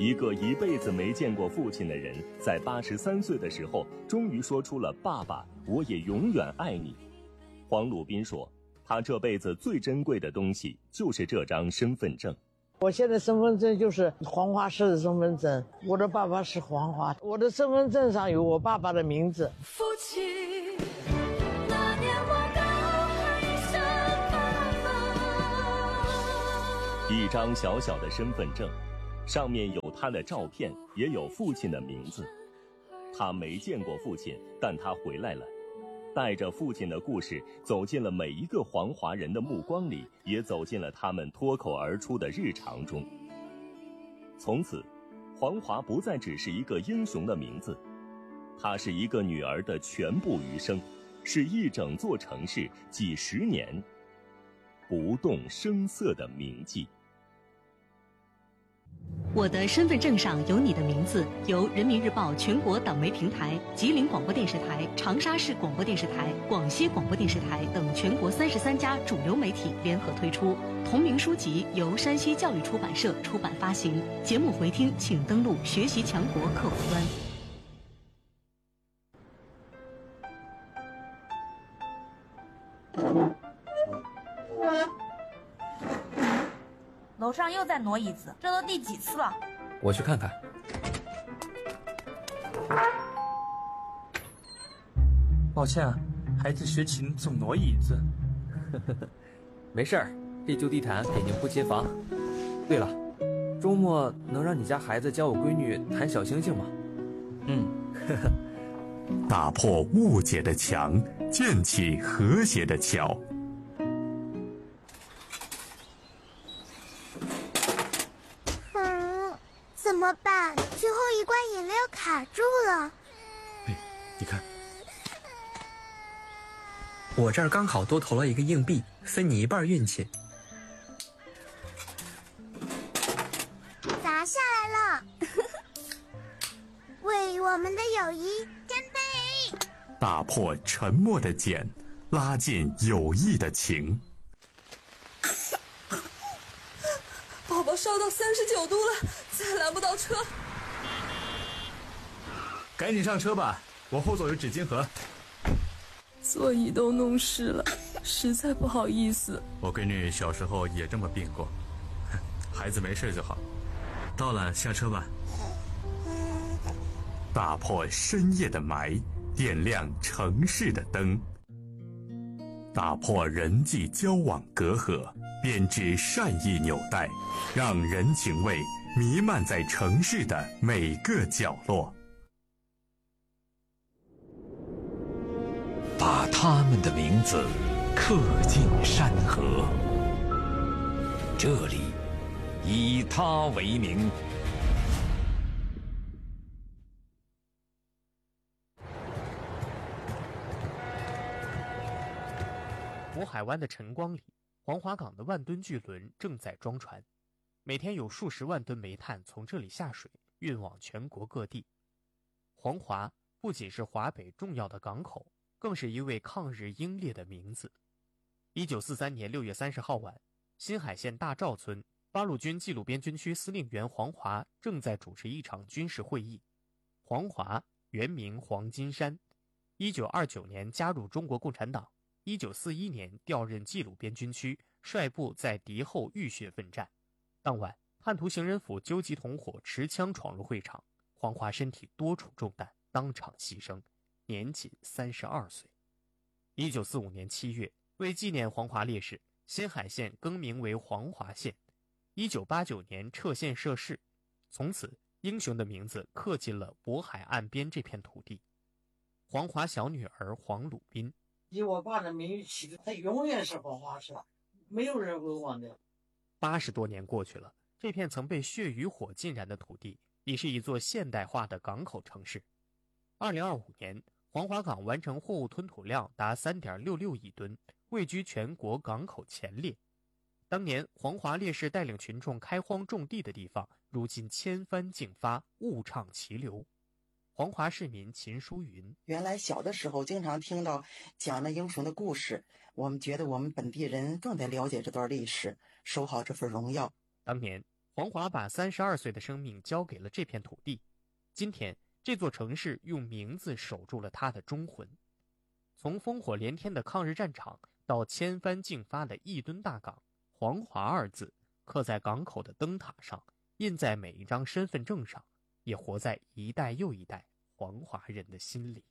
一个一辈子没见过父亲的人，在83岁的时候，终于说出了"爸爸，我也永远爱你"。黄鲁宾说，他这辈子最珍贵的东西就是这张身份证。 我现在身份证就是黄华市的身份证，我的爸爸是黄华，我的身份证上有我爸爸的名字。 父亲，那年我高喊一声爸爸。 一张小小的身份证，上面有他的照片，也有父亲的名字。他没见过父亲，但他回来了，带着父亲的故事走进了每一个黄华人的目光里，也走进了他们脱口而出的日常中。从此，黄华不再只是一个英雄的名字，它是一个女儿的全部余生，是一整座城市几十年不动声色的铭记。 我的身份证上有你的名字，由人民日报全国党媒平台、吉林广播电视台、长沙市广播电视台、广西广播电视台等全国33家主流媒体联合推出。同名书籍由山西教育出版社出版发行。节目回听请登录学习强国客户端。 楼上又在挪椅子，这都第几次了？ 我去看看。 抱歉啊，孩子学琴总挪椅子。 没事儿，这旧地毯给您铺街坊。对了，周末能让你家孩子教我闺女弹小星星吗？ 打破误解的墙，建起和谐的桥。 怎么办？最后一罐饮料卡住了。 你看，我这儿刚好多投了一个硬币，分你一半运气。 砸下来了！为我们的友谊干杯！ 打破沉默的茧，拉近友谊的情。 宝宝烧到39度了，再拦不到车。 赶紧上车吧，我后座有纸巾盒。 座椅都弄湿了，实在不好意思。 我闺女小时候也这么病过，孩子没事就好。到了，下车吧。 打破深夜的霾，点亮城市的灯。打破人际交往隔阂，编织善意纽带，让人情味弥漫在城市的每个角落。 把他们的名字刻进山河，这里以他为名。 渤海湾的晨光里，黄华港的万吨巨轮正在装船，每天有数十万吨煤炭从这里下水，运往全国各地。黄华不仅是华北重要的港口，更是一位抗日英烈的名字。1943年6月30号晚，新海县大赵村八路军纪录边军区司令员黄华正在主持一场军事会议。黄华原名黄金山，1929年加入中国共产党，1941年调任纪录边军区，率部在敌后浴血奋战。当晚，叛徒行人府纠集同伙持枪闯入会场，黄华身体多处中弹，当场牺牲，年仅32岁。1945年7月，为纪念黄华烈士，新海县更名为黄华县。1989年撤县设市，从此英雄的名字刻进了渤海岸边这片土地。黄华小女儿黄鲁宾， 以我爸的名誉起的，他永远是黄华社，没有人会忘掉。 80多年过去了，这片曾被血与火浸染的土地，已是一座现代化的港口城市。2025年，黄华港完成货物吞吐量达3.66亿吨，位居全国港口前列。当年黄华烈士带领群众开荒种地的地方，如今千帆竞发，物畅其流。黄华市民秦淑云， 原来小的时候经常听到讲那英雄的故事，我们觉得我们本地人更得了解这段历史，守好这份荣耀。 当年黄华把32岁的生命交给了这片土地，今天这座城市用名字守住了他的忠魂。从烽火连天的抗日战场到千帆竞发的义墩大港，黄华二字刻在港口的灯塔上，印在每一张身份证上，也活在一代又一代黄华人的心里。